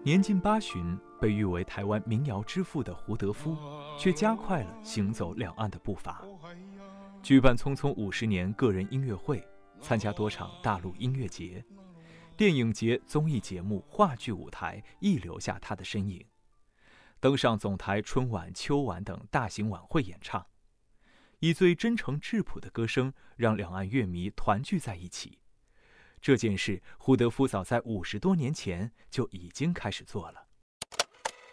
年近80，被誉为台湾民谣之父的胡德夫，却加快了行走两岸的步伐。举办匆匆50年个人音乐会，参加多场大陆音乐节、电影节、综艺节目、话剧舞台，亦留下他的身影。登上总台春晚、秋晚等大型晚会演唱，以最真诚质朴的歌声，让两岸乐迷团聚在一起。这件事，胡德夫早在50多年前就已经开始做了。